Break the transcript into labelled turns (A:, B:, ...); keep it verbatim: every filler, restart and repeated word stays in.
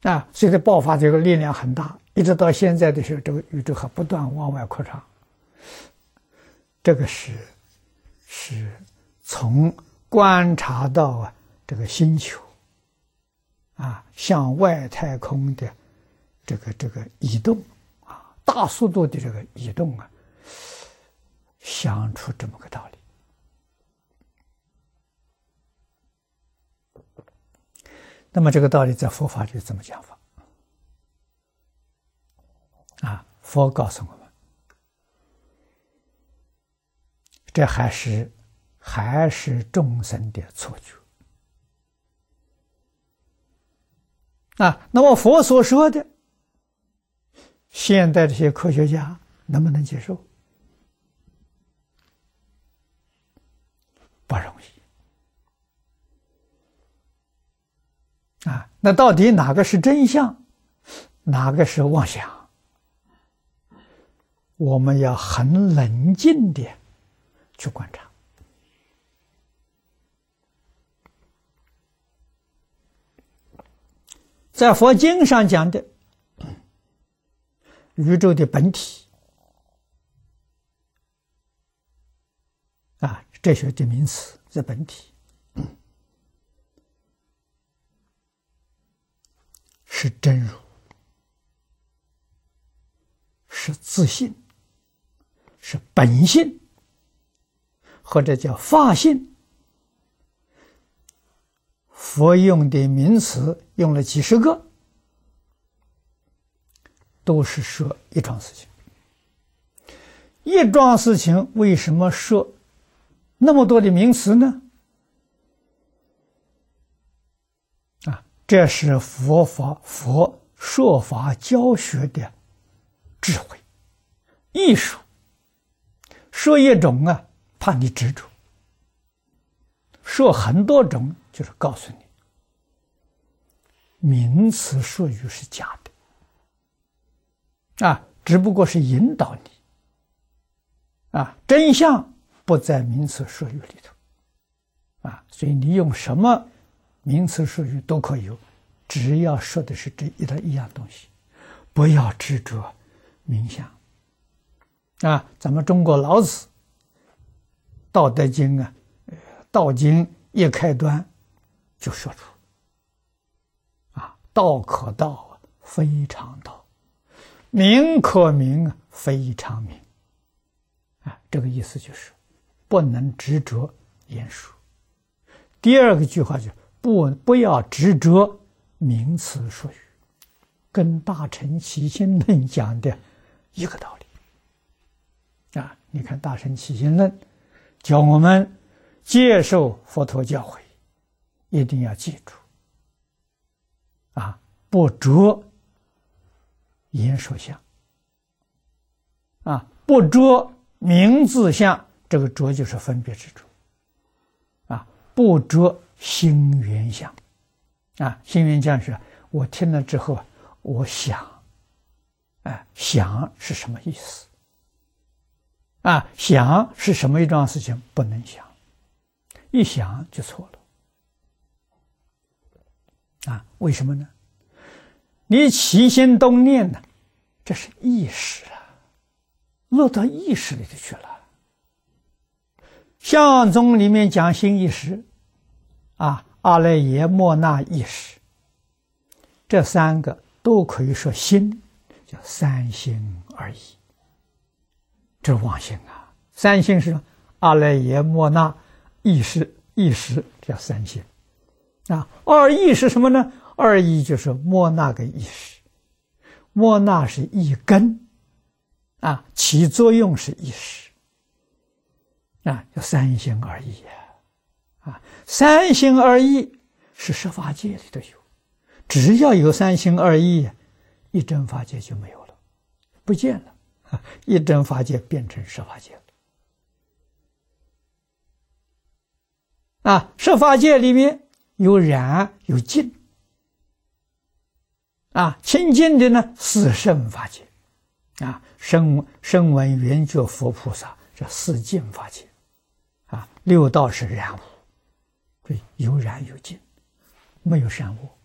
A: 啊，随着爆发这个力量很大，一直到现在的时候，这个宇宙还不断往外扩张。这个是是从观察到啊这个星球啊向外太空的这个这个移动啊，大速度的这个移动啊，想出这么个道理。那么这个道理在佛法里怎么讲法？啊，佛告诉我们，这还是还是众生的错觉啊。那么佛所说的，现代这些科学家能不能接受？不容易啊。那到底哪个是真相，哪个是妄想？我们要很冷静的去观察。在佛经上讲的宇宙的本体啊，哲学的名词是本体，是真如，是自性，是本性，或者叫法性。佛用的名词用了几十个，都是说一桩事情。一桩事情为什么说那么多的名词呢？啊，这是佛法佛说法教学的智慧艺术。说一种啊，怕你执着；说很多种，就是告诉你，名词术语是假的，啊，只不过是引导你，啊，真相不在名词术语里头，啊，所以你用什么名词术语都可以有，只要说的是这一的一样东西，不要执着名相。啊，咱们中国老子《道德经》啊，道经一开端就说出啊，道可道非常道，名可名非常名。啊，这个意思就是不能执着言说。第二个句话就是不不要执着名词术语，跟大乘起心论讲的一个道理。啊，你看大乘起心论教我们接受佛陀教诲，一定要记住啊，不着言说相，啊，不着名字相，这个着就是分别之着，啊，不着心缘相，啊，心缘相是我听了之后我想，哎，想是什么意思？啊，想是什么一桩事情？不能想，一想就错了。啊，为什么呢？你起心动念呢，这是意识啊，落到意识里头去了。相宗里面讲心意识，啊，阿赖耶莫那意识，这三个都可以说心，叫三心二意。这是妄心啊！三心是阿赖耶莫那意识，意识叫三心啊。二意是什么呢？二意就是莫那个意识，莫那是一根啊，起作用是意识啊，叫三心二意啊。啊，三心二意是十法界里头有，只要有三心二意，一真法界就没有了，不见了。一真法界变成十法界了啊！十法界里面有染有净啊，清净的呢四圣法界啊，声声闻缘觉佛菩萨这四净法界啊，六道是染污，对，有染有净，没有善恶